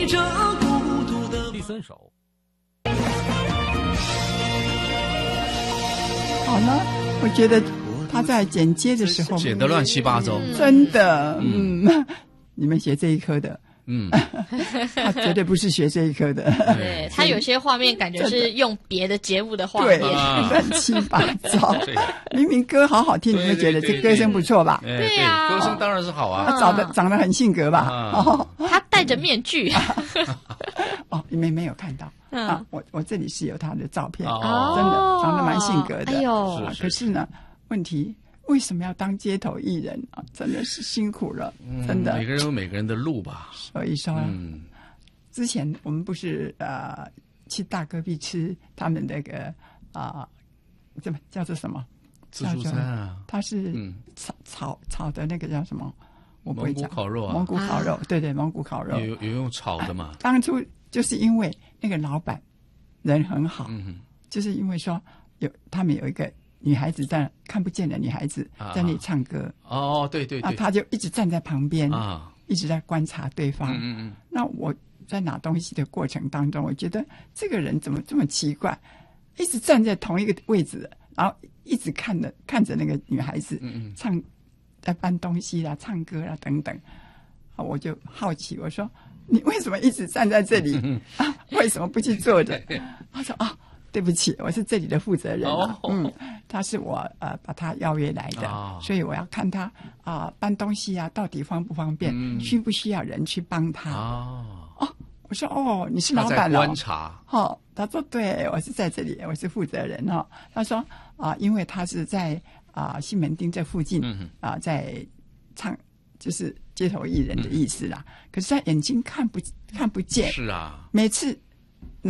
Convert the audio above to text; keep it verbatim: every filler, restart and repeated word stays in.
这孤独的。 第三首。 好呢，我觉得他在剪接的时候写得乱七八糟， 真的，嗯，嗯你们学这一科的， 嗯， 他绝对不是学这一科的， 对，他有些画面感觉是用别的节目的画对， 面， 乱七八糟。明明歌好好听，你会觉得这歌声不错吧？ 对呀， 歌声当然是好啊。 他长得长得很性格吧？ 哦， 他戴着面具。 哦，你们没有看到啊？我我这里是有他的照片，真的长得蛮性格的。 哎呦， 可是呢，问题。为什么要当街头艺人啊？真的是辛苦了，嗯、真的。 每个人有每个人的路吧。 所以说，嗯、之前我们不是呃去大戈壁吃他们那个啊，怎、呃、么叫做什么自助餐啊？ 它是炒炒炒的那个叫什么？我不会讲。 蒙古烤肉啊， 蒙古烤肉，啊、对对，蒙古烤肉有有用炒的嘛、 啊？当初就是因为那个老板人很好， 嗯、 就是因为说有他们有一个。女孩子在看不见的女孩子在那里唱歌、 啊、哦，对对对， 啊，他就一直站在旁边啊， 一直在观察对方。 嗯嗯嗯。 那我在拿东西的过程当中，我觉得这个人怎么这么奇怪，一直站在同一个位置，然后一直看着看着那个女孩子唱，在搬东西啦、唱歌啦等等。啊，我就好奇，我说你为什么一直站在这里啊？为什么不去坐着？他说啊。对不起，我是这里的负责人、啊 oh. 嗯，他是我呃把他邀约来的， oh. 所以我要看他啊、呃、搬东西啊到底方不方便，嗯、需不需要人去帮他。哦、oh. 哦，我说哦，你是老板了、哦。 观察。 哦，他说对，我是在这里，我是负责人哦。他说啊、呃，因为他是在啊、呃、西门町这附近啊、嗯呃，在唱就是街头艺人的意思啦。嗯、可是他眼睛看不看不见， 是啊， 每次。